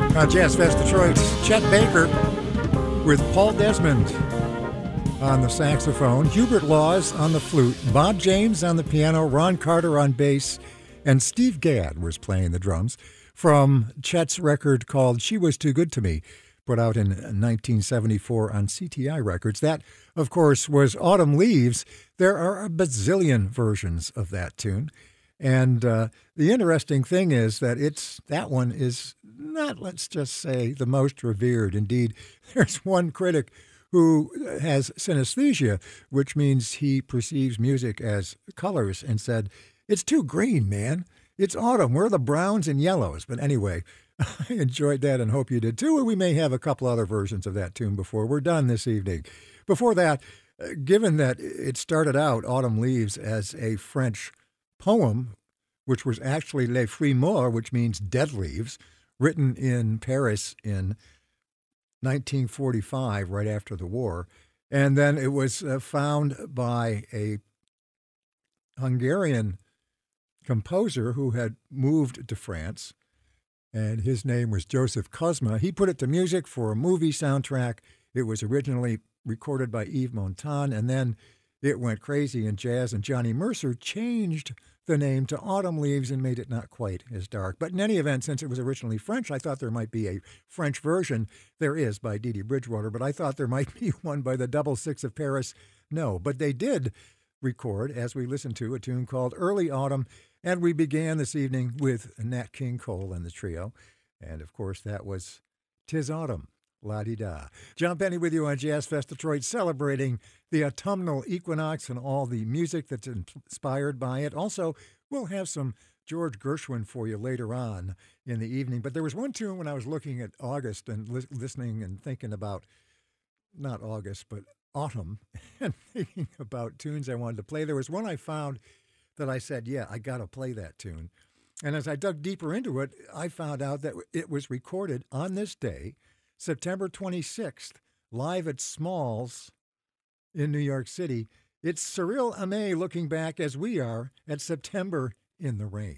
Jazz Fest Detroit's Chet Baker with Paul Desmond on the saxophone, Hubert Laws on the flute, Bob James on the piano, Ron Carter on bass, and Steve Gadd was playing the drums from Chet's record called She Was Too Good to Me, put out in 1974 on CTI Records. That, of course, was Autumn Leaves. There are a bazillion versions of that tune. And the interesting thing is that that one is not, let's just say, the most revered. Indeed, there's one critic who has synesthesia, which means he perceives music as colors, and said, "It's too green, man. It's autumn. We're the browns and yellows." But anyway, I enjoyed that and hope you did too. And we may have a couple other versions of that tune before we're done this evening. Before that, given that it started out, Autumn Leaves, as a French poem, which was actually Les Fruits Morts, which means dead leaves, written in Paris in 1945, right after the war. And then it was found by a Hungarian composer who had moved to France, and his name was Joseph Kozma. He put it to music for a movie soundtrack. It was originally recorded by Yves Montand, and then it went crazy in jazz, and Johnny Mercer changed the name to Autumn Leaves and made it not quite as dark. But in any event, since it was originally French, I thought there might be a French version. There is, by Dee Dee Bridgewater, but I thought there might be one by the Double Six of Paris. No, but they did record, as we listened to, a tune called Early Autumn, and we began this evening with Nat King Cole and the trio. And, of course, that was 'Tis Autumn. La-di-da. John Penny with you on Jazz Fest Detroit, celebrating the autumnal equinox and all the music that's inspired by it. Also, we'll have some George Gershwin for you later on in the evening. But there was one tune when I was looking at August and listening and thinking about, not August, but autumn, and thinking about tunes I wanted to play. There was one I found that I said, yeah, I got to play that tune. And as I dug deeper into it, I found out that it was recorded on this day, September 26th, live at Smalls in New York City. It's Cyril Amé looking back as we are at September in the Rain.